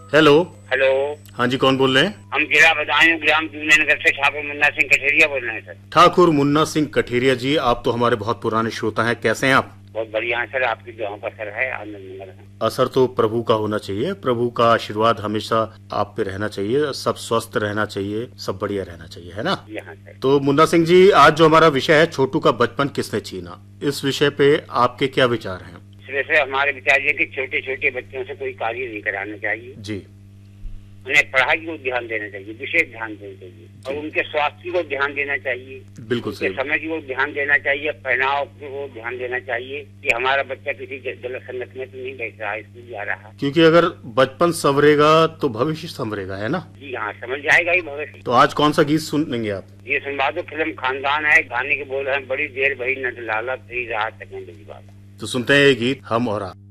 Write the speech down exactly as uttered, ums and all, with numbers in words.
Hello. Hello. हाँ जी, कौन बोल रहे हैं? हम जिला बदायूं ग्राम नगर से ठाकुर मुन्ना सिंह कठेरिया बोल रहे हैं सर। ठाकुर मुन्ना सिंह कठेरिया जी, आप तो हमारे बहुत पुराने श्रोता हैं, कैसे हैं आप? बहुत बढ़िया है सर, आपकी दुआओं का सर है, आनंद मंगल है। असर तो प्रभु का होना चाहिए, प्रभु का आशीर्वाद हमेशा आप पे रहना चाहिए, सब स्वस्थ रहना चाहिए, सब बढ़िया रहना चाहिए, है ना? यहाँ सर। तो मुन्ना सिंह जी, आज जो हमारा विषय है छोटू का बचपन किसने छीना, इस विषय पे आपके क्या विचार हैं? इस वजह हमारे विचार ये कि छोटे छोटे बच्चों से कोई कार्य नहीं कराना चाहिए जी। उन्हें पढ़ाई को ध्यान देना चाहिए, विशेष ध्यान देना चाहिए, और उनके स्वास्थ्य को ध्यान देना चाहिए, बिल्कुल सही। समय को ध्यान देना चाहिए, पहनाव को ध्यान देना चाहिए कि हमारा बच्चा किसी गलत संगत में तो नहीं बैठ रहा है, स्कूल जा रहा है। क्योंकि अगर बचपन संवरेगा तो भविष्य संवरेगा, है ना? जी हाँ, समझ जाएगा ही भविष्य। तो आज कौन सा गीत सुनेंगे आप? ये सुनवा दो, फिल्म खानदान है, गाने के बोल है, बड़ी देर भई नट लाला तेरी राह तक वाला। तो सुनते हैं ये गीत हम और आप।